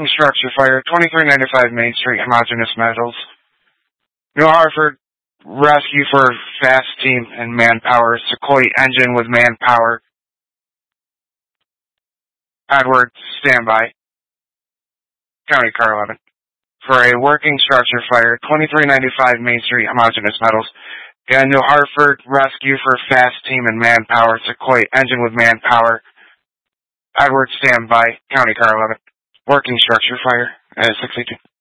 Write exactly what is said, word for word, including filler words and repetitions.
Working structure fire, twenty-three ninety-five Main Street, homogeneous metals. New Hartford, rescue for fast team and manpower. Sequoia engine with manpower. Edward, standby. County Car eleven. For a working structure fire, twenty-three ninety-five Main Street, homogeneous metals. Again, New Hartford, rescue for fast team and manpower. Sequoia engine with manpower. Edward, standby. County Car eleven. Working structure fire at six eighteen.